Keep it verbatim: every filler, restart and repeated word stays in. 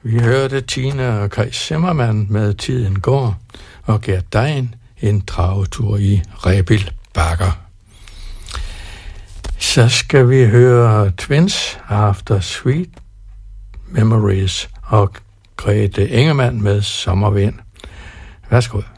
Vi hørte Tina og Kai Zimmermann med Tiden går, og Gert Dein en dragetur i Rebild Bakker. Så skal vi høre Twins After Sweet Memories og Grete Ingemann med Sommervind. Værsgo.